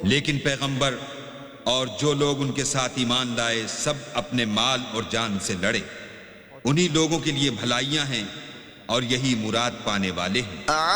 लेकिन पैगंबर और जो लोग उनके साथ ईमान लाए सब अपने माल और जान से लड़े। उन्हीं लोगों के लिए भलाइयां हैं और यही मुराद पाने वाले हैं।